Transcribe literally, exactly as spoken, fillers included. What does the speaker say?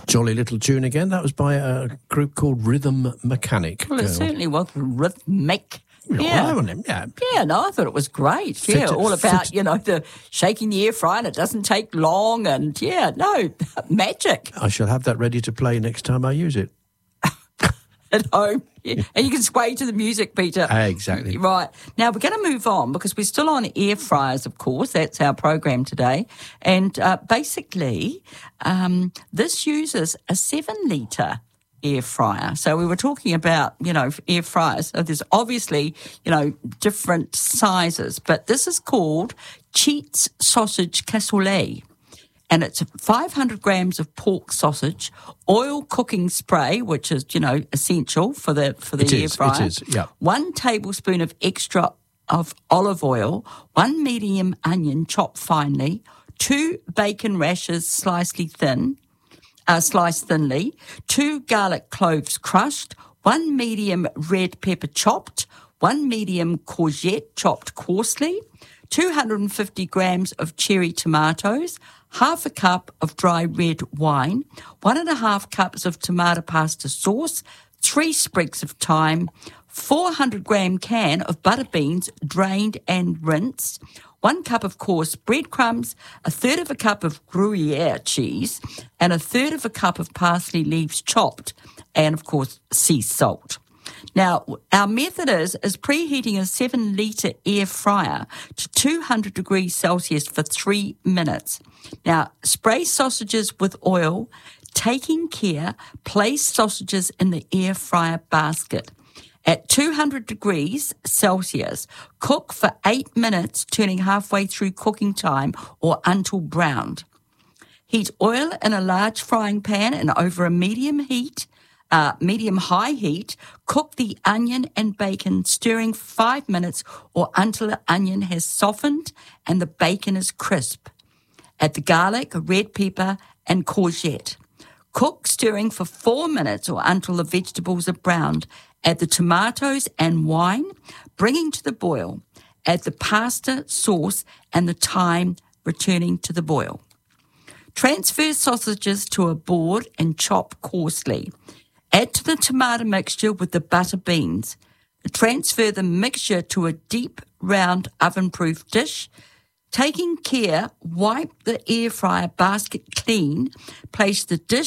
Jolly little tune again. That was by a group called Rhythm Mechanic. Well, it Girl. certainly was rhythmic. Yeah. Yeah. yeah. Yeah, no, I thought it was great. Fit- yeah, all about, fit- you know, the shaking the air fryer and it doesn't take long and, yeah, no, magic I shall have that ready to play next time I use it. at home. Yeah. And you can sway to the music, Peter. Ah, exactly. Right. Now, we're going to move on because we're still on air fryers, of course. That's our program today. And uh, basically, um, this uses a seven-litre air fryer. So we were talking about, you know, air fryers. So there's obviously, you know, different sizes, but this is called Cheats Sausage Cassoulet. And it's five hundred grams of pork sausage, oil cooking spray, which is, you know, essential for the for the It air is, fryer. it is, yeah. One tablespoon of extra of olive oil, one medium onion chopped finely, two bacon rashers sliced thin, uh, sliced thinly, two garlic cloves crushed, one medium red pepper chopped, one medium courgette chopped coarsely, two hundred fifty grams of cherry tomatoes, half a cup of dry red wine, one and a half cups of tomato pasta sauce, three sprigs of thyme, four hundred gram can of butter beans drained and rinsed, one cup of coarse breadcrumbs, a third of a cup of Gruyere cheese, and a third of a cup of parsley leaves chopped, and of course sea salt. Now, our method is, is preheating a seven-litre air fryer to two hundred degrees Celsius for three minutes. Now, spray sausages with oil, taking care, place sausages in the air fryer basket. At two hundred degrees Celsius, cook for eight minutes, turning halfway through cooking time or until browned. Heat oil in a large frying pan and over a medium heat, uh, medium-high heat, cook the onion and bacon, stirring for five minutes or until the onion has softened and the bacon is crisp. Add the garlic, red pepper, and courgette. Cook, stirring for four minutes or until the vegetables are browned. Add the tomatoes and wine, bringing to the boil. Add the pasta, sauce, and the thyme, returning to the boil. Transfer sausages to a board and chop coarsely. Add to the tomato mixture with the butter beans. Transfer the mixture to a deep, round, oven-proof dish. Taking care, wipe the air fryer basket clean. Place the dish